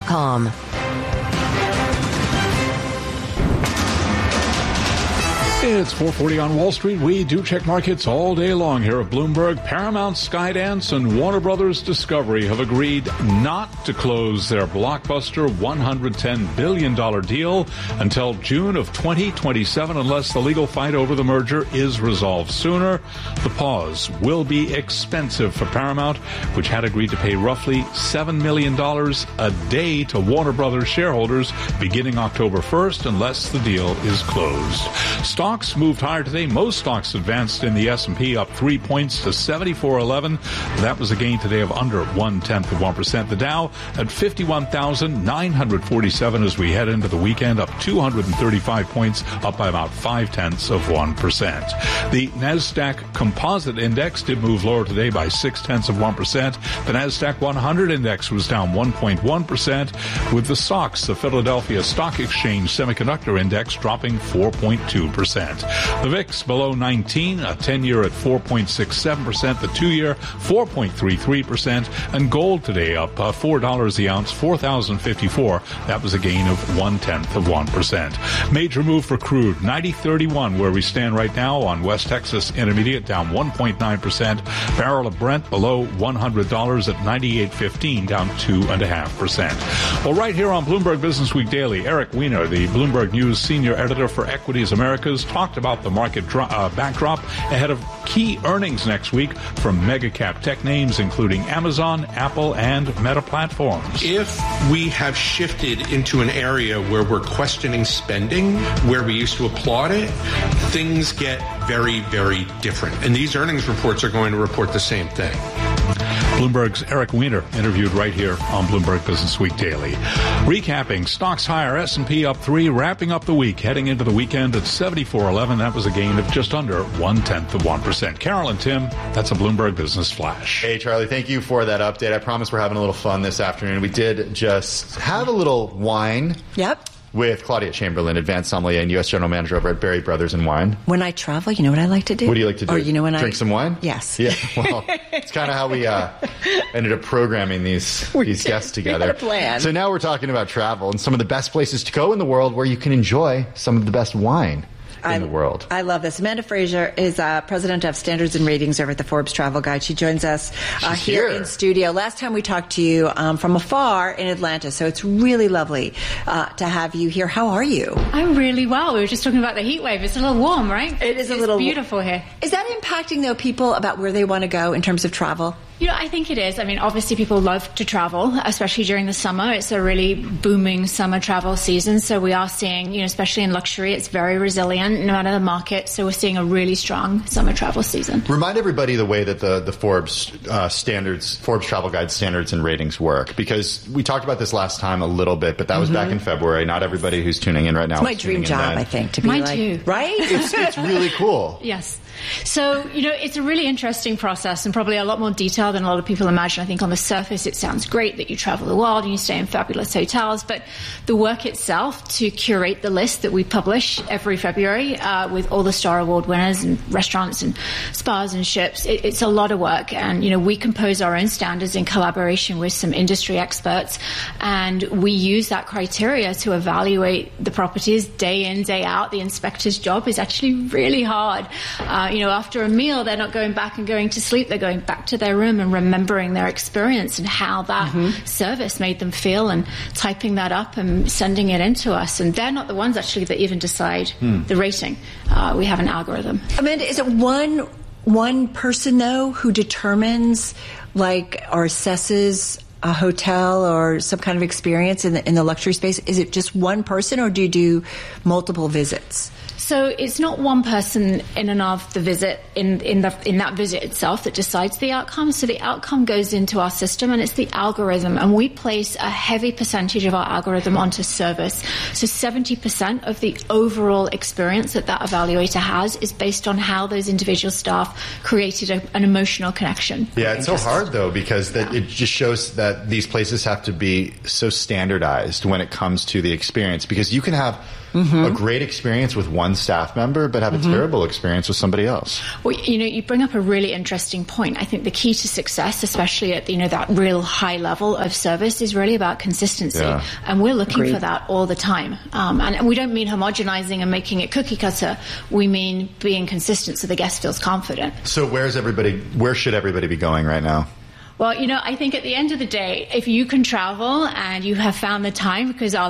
BloombergNews.com. It's 4:40 on Wall Street. We do check markets all day long here at Bloomberg. Paramount, Skydance, and Warner Brothers Discovery have agreed not to close their blockbuster $110 billion deal until June of 2027 unless the legal fight over the merger is resolved sooner. The pause will be expensive for Paramount, which had agreed to pay roughly $7 million a day to Warner Brothers shareholders beginning October 1st unless the deal is closed. Stocks moved higher today. Most stocks advanced in the S&P, up 3 points to 74.11. That was a gain today of under 0.1%. The Dow at 51,947 as we head into the weekend, up 235 points, up by about 0.5%. The Nasdaq Composite Index did move lower today by 0.6%. The Nasdaq 100 Index was down 1.1%, with the SOX, the Philadelphia Stock Exchange Semiconductor Index, dropping 4.2%. The VIX below 19, a 10-year at 4.67%, the 2-year 4.33%, and gold today up $4 the ounce, $4,054. That was a gain of 0.1%. Major move for crude, 90.31 where we stand right now on West Texas Intermediate, down 1.9%. Barrel of Brent below $100 at 98.15, down 2.5%. Well, right here on Bloomberg Business Week Daily, Eric Weiner, the Bloomberg News senior editor for Equities Americas, talked about the market backdrop ahead of key earnings next week from mega-cap tech names, including Amazon, Apple, and Meta Platforms. If we have shifted into an area where we're questioning spending, where we used to applaud it, things get very, very different. And these earnings reports are going to report the same thing. Bloomberg's Eric Weiner interviewed right here on Bloomberg Business Week Daily. Recapping, stocks higher, S&P up 3, wrapping up the week, heading into the weekend at 74.11. That was a gain of just under 0.1%. Carol and Tim, that's a Bloomberg Business Flash. Hey, Charlie, thank you for that update. I promise we're having a little fun this afternoon. We did just have a little wine. Yep. With Claudia Chamberlain, Advanced Sommelier and U.S. General Manager over at Berry Brothers and Wine. When I travel, you know what I like to do? What do you like to do? Or you know when Drink some wine? Yes. Yeah, well, it's kind of how we ended up programming these guests together. We had a plan. So now we're talking about travel and some of the best places to go in the world where you can enjoy some of the best wine in the world. I love this. Amanda Fraser is president of Standards and Ratings over at the Forbes Travel Guide. She joins us here in studio. Last time we talked to you from afar in Atlanta, so it's really lovely to have you here. How are you? I'm really well. We were just talking about the heat wave. It's a little warm, right? It's a little beautiful here. Is that impacting, though, people about where they want to go in terms of travel? You know, I think it is. I mean, obviously people love to travel, especially during the summer. It's a really booming summer travel season. So we are seeing, you know, especially in luxury, it's very resilient no matter the market. So we're seeing a really strong summer travel season. Remind everybody the way that the Forbes Forbes Travel Guide Standards and Ratings work, because we talked about this last time a little bit, but that was back in February. Not everybody who's tuning in right now. It's my dream job, I think, to be Mine too. Right? It's really cool. Yes. So, you know, it's a really interesting process and probably a lot more detailed than a lot of people imagine. I think on the surface it sounds great that you travel the world and you stay in fabulous hotels, but the work itself to curate the list that we publish every February with all the Star Award winners and restaurants and spas and ships, it's a lot of work. And, you know, we compose our own standards in collaboration with some industry experts, and we use that criteria to evaluate the properties day in, day out. The inspector's job is actually really hard. You know, after a meal, they're not going back and going to sleep. They're going back to their room and remembering their experience and how that service made them feel and typing that up and sending it in to us. And they're not the ones actually that even decide the rating. We have an algorithm. Amanda, is it one person, though, who determines, like, or assesses a hotel or some kind of experience in the luxury space? Is it just one person, or do you do multiple visits? So it's not one person in and of the visit, in that visit itself, that decides the outcome. So the outcome goes into our system, and it's the algorithm. And we place a heavy percentage of our algorithm onto service. So 70% of the overall experience that evaluator has is based on how those individual staff created an emotional connection. Yeah, it's so hard, though, because it just shows that these places have to be so standardized when it comes to the experience, because you can have a great experience with one staff member, but have a terrible experience with somebody else? Well, you bring up a really interesting point. I think the key to success, especially at that real high level of service, is really about consistency. Yeah. And we're looking for that all the time. And we don't mean homogenizing and making it cookie cutter. We mean being consistent so the guest feels confident. So where should everybody be going right now? Well, I think at the end of the day, if you can travel and you have found the time, because our